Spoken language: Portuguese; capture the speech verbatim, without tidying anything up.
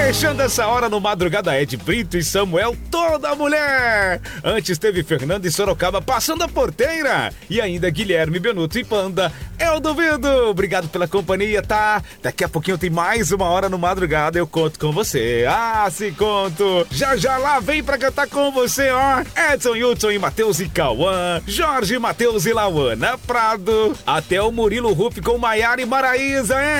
Fechando essa hora no Madrugada Ed Brito e Samuel, toda mulher. Antes teve Fernando e Sorocaba passando a porteira. E ainda Guilherme, Benuto e Panda. Eu duvido. Obrigado pela companhia, tá? Daqui a pouquinho tem mais uma hora no Madrugada, eu conto com você. Ah, se conto. Já já lá vem pra cantar com você, ó. Edson, Hudson e Matheus e Cauã. Jorge, Matheus e Lauana Prado. Até o Murilo Ruff com Maiara e Maraísa, hein?